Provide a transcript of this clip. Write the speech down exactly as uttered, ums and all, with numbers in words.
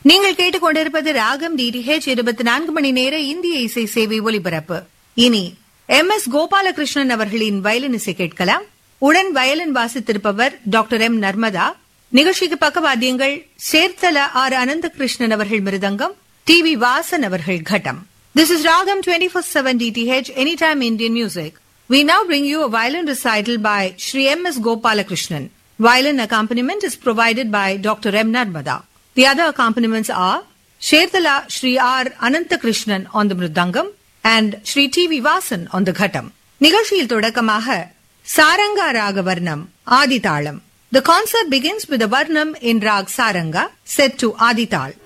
நீங்கள் கேட்டுக்கொண்டிருப்பது ராகம் டிடிஹெச் இருபத்தி நான்கு மணி நேர இந்திய இசை சேவை ஒலிபரப்பு. இனி எம் எஸ் கோபாலகிருஷ்ணன் அவர்களின் வயலின் இசை கேட்கலாம். உடன் வயலின் வாசித்திருப்பவர் டாக்டர் எம் நர்மதா. நிகழ்ச்சிக்கு பக்கவாத்தியங்கள் சேர்த்தல ஆர் அனந்தகிருஷ்ணன் அவர்கள் மிருதங்கம், டி வி வாசன் அவர்கள் கட்டம். This is Ragam twenty-four seven D T H, Anytime Indian Music. We now bring you a violin recital by Shri M S Gopalakrishnan. Violin accompaniment is provided by Doctor M Narmada. The other accompaniments are Sherthala Shri R Ananthakrishnan on the mridangam and Shri T V Vasan on the ghatam. நிகழ்ச்சியில் தொடக்கமாக சாரங்கா ராக வர்ணம் ஆதிதாளம். The concert begins with a varnam in rag saranga set to Adital.